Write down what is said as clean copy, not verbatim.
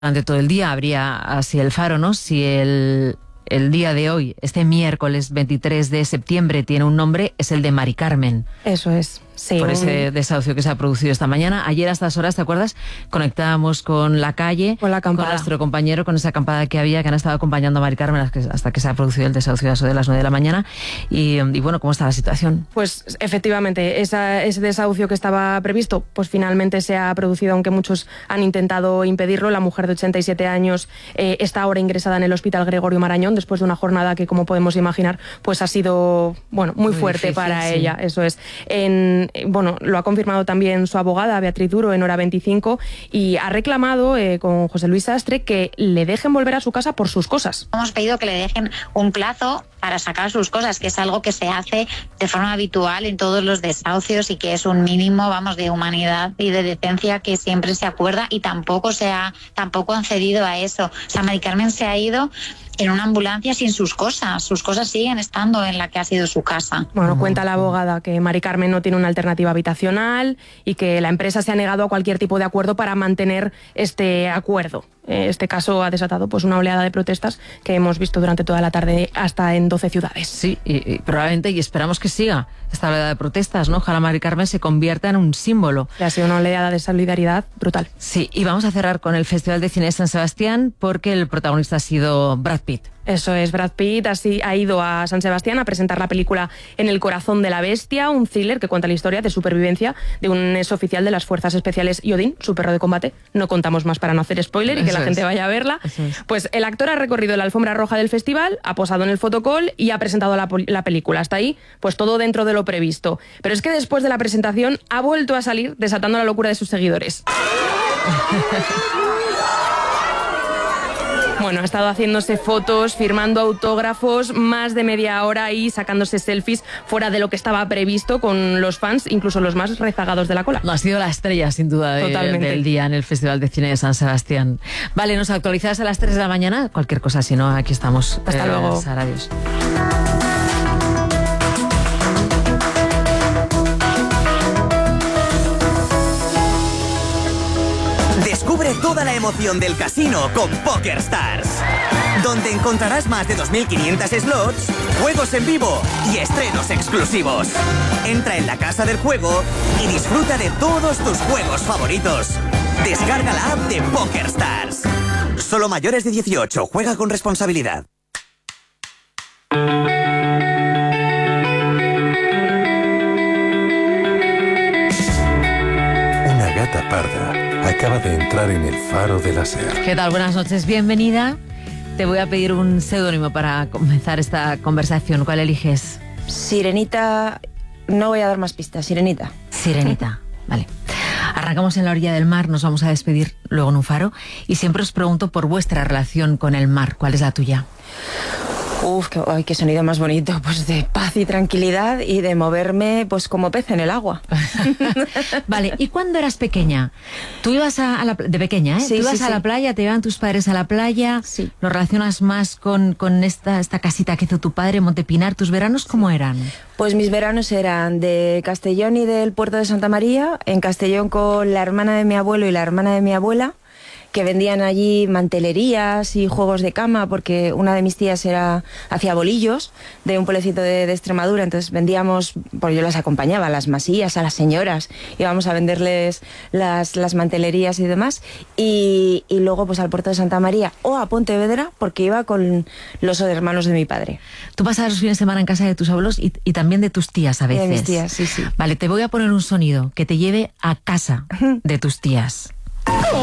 durante todo el día. Habría así el faro, ¿no? Si el día de hoy, este miércoles 23 de septiembre, tiene un nombre, es el de Mari Carmen. Eso es. Sí, por ese desahucio que se ha producido esta mañana. Ayer a estas horas, ¿te acuerdas? Conectábamos con la calle, con nuestro compañero, con esa acampada que había, que han estado acompañando a Mari Carmen hasta que se ha producido el desahucio a eso de las 9 de la mañana. Y bueno, ¿cómo está la situación? Pues efectivamente, ese desahucio que estaba previsto, pues finalmente se ha producido, aunque muchos han intentado impedirlo. La mujer de 87 años está ahora ingresada en el Hospital Gregorio Marañón, después de una jornada que, como podemos imaginar, pues ha sido, bueno, muy fuerte difícil, para ella. Eso es. Bueno, lo ha confirmado también su abogada, Beatriz Duro, en Hora 25, y ha reclamado con José Luis Sastre que le dejen volver a su casa por sus cosas. Hemos pedido que le dejen un plazo para sacar sus cosas, que es algo que se hace de forma habitual en todos los desahucios y que es un mínimo, vamos, de humanidad y de decencia que siempre se acuerda, y tampoco han cedido a eso. O sea, Mari Carmen se ha ido en una ambulancia sin sus cosas siguen estando en la que ha sido su casa. Bueno, cuenta la abogada que Mari Carmen no tiene una alternativa habitacional y que la empresa se ha negado a cualquier tipo de acuerdo para mantener este acuerdo. Este caso ha desatado pues una oleada de protestas que hemos visto durante toda la tarde hasta en 12 ciudades. Sí, y probablemente, y esperamos que siga esta oleada de protestas, ¿no? Ojalá Mari Carmen se convierta en un símbolo. Ha sido una oleada de solidaridad brutal. Sí, y vamos a cerrar con el Festival de Cine de San Sebastián, porque el protagonista ha sido Brad Pitt. Eso es, Brad Pitt ha ido a San Sebastián a presentar la película En el corazón de la bestia, un thriller que cuenta la historia de supervivencia de un exoficial de las Fuerzas Especiales y Odín, su perro de combate. No contamos más para no hacer spoiler y que la gente vaya a verla. Pues el actor ha recorrido la alfombra roja del festival, ha posado en el fotocall y ha presentado la película. Hasta ahí, pues todo dentro de lo previsto. Pero es que después de la presentación ha vuelto a salir desatando la locura de sus seguidores. Bueno, ha estado haciéndose fotos, firmando autógrafos, más de media hora y sacándose selfies fuera de lo que estaba previsto con los fans, incluso los más rezagados de la cola. No, ha sido la estrella, sin duda, del día en el Festival de Cine de San Sebastián. Vale, nos actualizas a las 3 de la mañana. Cualquier cosa, si no, aquí estamos. Hasta luego. Sara, adiós. Descubre toda la emoción del casino con PokerStars, donde encontrarás más de 2.500 slots, juegos en vivo y estrenos exclusivos. Entra en la casa del juego y disfruta de todos tus juegos favoritos. Descarga la app de PokerStars. Solo mayores de 18. Juega con responsabilidad. Una gata parda acaba de entrar en el faro de la SER. ¿Qué tal? Buenas noches, bienvenida. Te voy a pedir un seudónimo para comenzar esta conversación. ¿Cuál eliges? Sirenita. No voy a dar más pistas. Sirenita. Sirenita, vale. Arrancamos en la orilla del mar, nos vamos a despedir luego en un faro. Y siempre os pregunto por vuestra relación con el mar. ¿Cuál es la tuya? Uf, qué sonido más bonito, pues de paz y tranquilidad y de moverme pues como pez en el agua. Vale, ¿y cuando eras pequeña? Tú ibas de pequeña, ¿eh? Sí, ¿Tú ibas sí, a la playa, te llevaban tus padres a la playa? Sí. ¿Lo relacionas más con esta casita que hizo tu padre, Montepinar? ¿Tus veranos cómo eran? Pues mis veranos eran de Castellón y del puerto de Santa María, en Castellón con la hermana de mi abuelo y la hermana de mi abuela, que vendían allí mantelerías y juegos de cama, porque una de mis tías hacía bolillos de un pueblecito de Extremadura, entonces vendíamos, pues yo las acompañaba a las masías, a las señoras, íbamos a venderles las mantelerías y demás, y luego pues al puerto de Santa María o a Pontevedra, porque iba con los hermanos de mi padre. Tú pasabas los fines de semana en casa de tus abuelos y también de tus tías a veces. De mis tías, sí, sí. Vale, te voy a poner un sonido que te lleve a casa de tus tías.